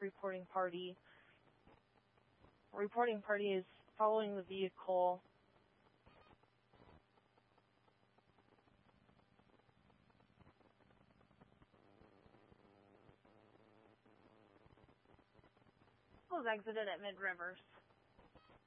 reporting party. Reporting party is following the vehicle. Was exited at Mid Rivers.